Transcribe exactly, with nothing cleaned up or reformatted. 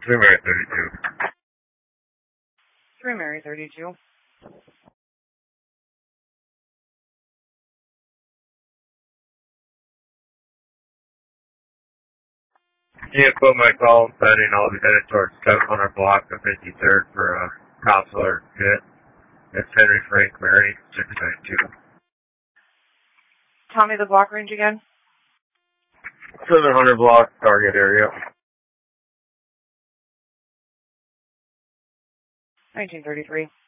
Three Mary thirty-two. Three Mary thirty-two. You put my call pending. I'll be headed towards seven hundred block of fifty-third for a consular hit. It's Henry Frank Mary, six nine two. Tell me the block range again. seven hundred block target area. nineteen thirty-three.